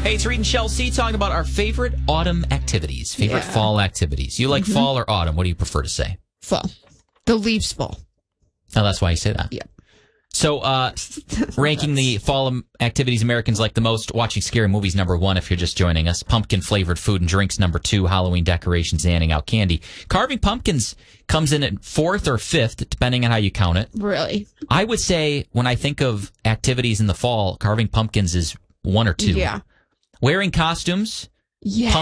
Hey, it's Reed and Chelsea talking about our favorite autumn activities, favorite fall activities. You like fall or autumn? What do you prefer to say? Fall. The leaves fall. Oh, that's why you say that. Yeah. So, ranking the fall activities Americans like the most, watching scary movies, number 1, if you're just joining us. Pumpkin-flavored food and drinks, number 2. Halloween decorations and handing out candy. Carving pumpkins comes in at 4th or 5th, depending on how you count it. Really? I would say, when I think of activities in the fall, carving pumpkins is 1 or 2. Yeah. Wearing costumes. Yeah.